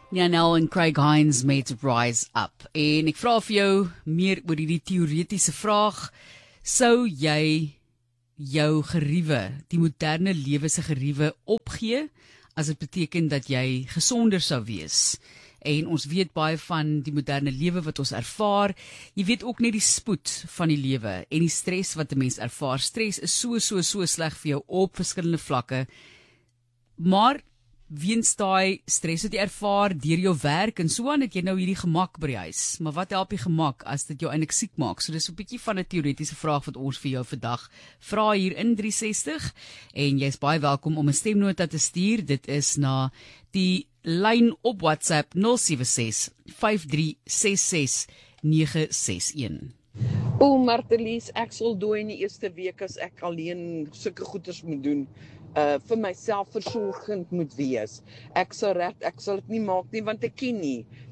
Janelle en Craig Hines met Rise Up. En ek vra vir jou meer oor die teoretiese vraag. Sou jy jou geriewe, die moderne lewe se geriewe opgee as dit beteken dat jy gesonder sou wees? En ons weet baie van die moderne lewe wat ons ervaar. Jy weet ook net die spoed van die lewe en die stres wat 'n mens ervaar. Stres is so sleg vir jou op verskillende vlakke. Maar weens daai stres wat jy ervaar deur jou werk en so aan, het jy nou hierdie gemak by die huis. Maar wat help die gemak as dit jou eintlik siek maak? So dis 'n bietjie van 'n teoretiese vraag wat ons vir jou vandag vra hier in 360. En jy's baie welkom om 'n stemnota te stuur. Dit is na die lyn op WhatsApp 076 5366 961. Martelies, ek sal dooi in die eerste week as ek alleen sulke goeders moet doen. Vir myself versorgend moet wees. Ek sal dit nie maak nie, want ek ken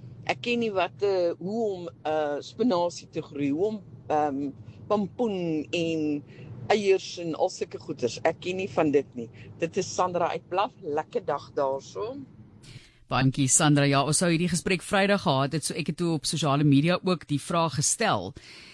nie wat hoe om spinasie te groei, hoe om pampoen en eiers en al sulke goeders. Ek ken nie van dit nie. Dit is Sandra uit Blaf. Lekker dag daarso. Dankie Sandra. Ja, ons sou hierdie gesprek Vrydag gehad het, so ek het toe op sosiale media ook die vraag gestel.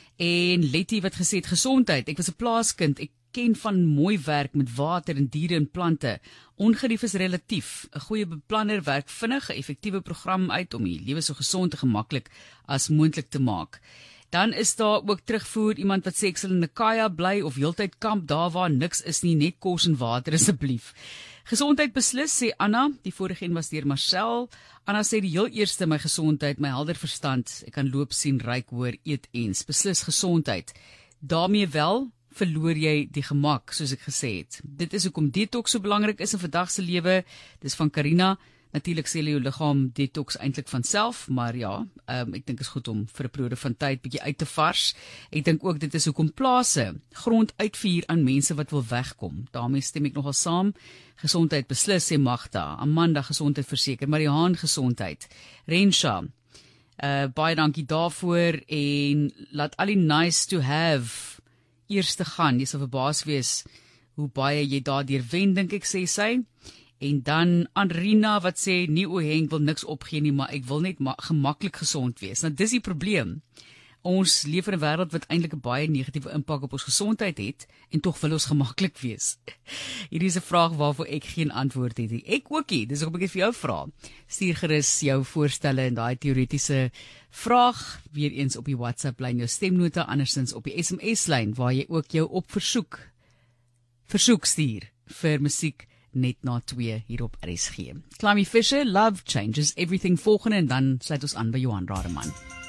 En Letty wat gesê het gesondheid. Ek was 'n plaaskind. Ek ken van mooi werk met water en diere en plante. Ongerief is relatief. 'n Goeie beplanner werk vinnig 'n effektiewe program uit om die lewe so gesond en gemaklik as moontlik te maak. Dan is daar ook terugvoer iemand wat sê ek sal in 'n kaja bly of heeltyd kamp daar waar niks is nie, net kos en water asseblief. Gesondheid beslis, sê Anna. Die vorige een was deur Marcel. Anna sê die heel eerste my gesondheid, my helder verstand. Ek kan loop, sien, ruik, hoor, eet ens. Beslis gesondheid. Daarmee wel verloor jy die gemak, soos ek gesê het. Dit is hoekom detox so belangrik is in vandag se lewe. Dis van Karina. Natuurlik sê jou liggaam detox eintlik van self, maar ja, ek dink is goed om vir 'n periode van tyd bietjie uit te vars. Ek dink ook dit is hoekom plase grond uitvuur aan mense wat wil wegkom. Daarmee stem ek nogal saam. Gesondheid beslis, sê Magda. Amanda, gesondheid verseker. Marihaan, gesondheid. Rensha, baie dankie daarvoor en laat al die nice to have eers te gaan. Jy sal verbaas wees hoe baie jy daardeur wen, dink ek, sê sy. En dan Anrina wat sê, nie o Henk wil niks opgee nie, maar ek wil net gemaklik gesond wees. Nou dis die probleem. Ons leef in 'n wêreld wat eintlik 'n baie negatiewe impak op ons gesondheid het en tog wil ons gemaklik wees. Hierdie is 'n vraag waarvoor ek geen antwoord het nie. Ek ook nie, dis hoekom ek dit vir jou vra. Stuur gerus jou voorstelle en daai teoretiese vraag weer eens op die WhatsApp lyn, jou stemnota, andersins op die SMS lyn waar jy ook jou op versoek stuur vir musiek net na 2 hier op RSG. Climby Fisher, Love Changes Everything volgende en dan sluit ons aan by Johan Rademan.